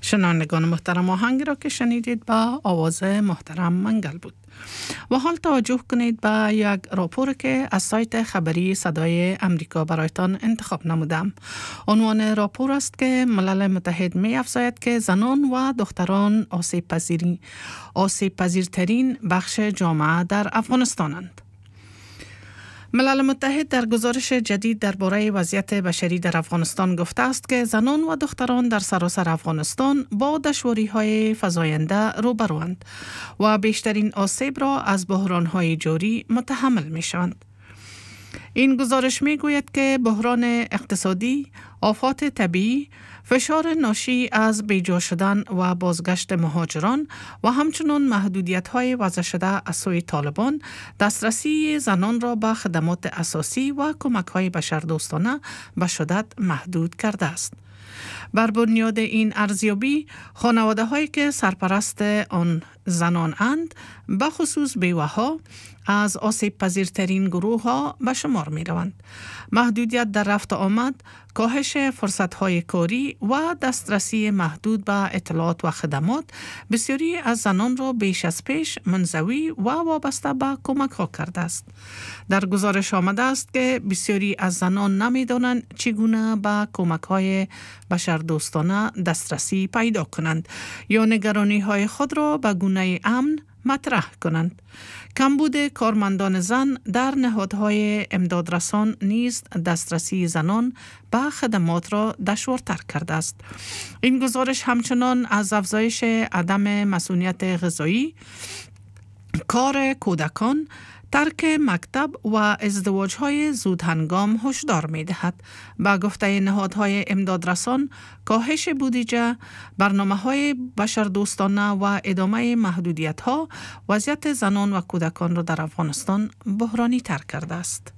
شنوندگان محترم، آهنگی را که شنیدید با آواز محترم منگل بود. و حال توجه کنید به یک راپور که از سایت خبری صدای امریکا برایتان انتخاب نمودم. عنوان راپور است که ملل متحد می افزاید که زنان و دختران آسیب پذیرترین بخش جامعه در افغانستانند. ملل متحد در گزارش جدید درباره وضعیت بشری در افغانستان گفته است که زنان و دختران در سراسر افغانستان با دشواری‌های فزاینده روبروند و بیشترین آسیب را از بحران‌های جاری متحمل می‌شوند. این گزارش می‌گوید که بحران اقتصادی، آفات طبیعی، فشار ناشی از بیجا شدن و بازگشت مهاجران و همچنین محدودیت‌های وضع شده از سوی طالبان دسترسی زنان را به خدمات اساسی و کمک‌های بشردوستانه به شدت محدود کرده است. بر بنیاد این ارزیابی، خانواده‌هایی که سرپرست آن زنان اند، به خصوص بیوه‌ها، از آسیب پذیرترین گروه ها به شمار می روند. محدودیت در رفت آمد، کاهش فرصت‌های کاری و دسترسی محدود به اطلاعات و خدمات بسیاری از زنان را بیش از پیش منزوی و وابسته به کمک ها کرده است. در گزارش آمده است که بسیاری از زنان نمی دانند چگونه به کمک های بشردوستانه دسترسی پیدا کنند یا نگرانی های خود را به گونه امن مطرح کنند. کمبود کارمندان زن در نهادهای امدادرسان نیز دسترسی زنان به خدمات را دشوارتر کرده است. این گزارش همچنان از افزایش عدم مسئولیت غذایی، کار کودکان، ترک مکتب و ازدواج‌های زود هنگام هشدار می‌دهد. با گفته نهادهای امدادرسان، کاهش بودجه، برنامه‌های بشردوستانه و ادامه محدودیت‌ها وضعیت زنان و کودکان را در افغانستان بحرانی تر کرده است.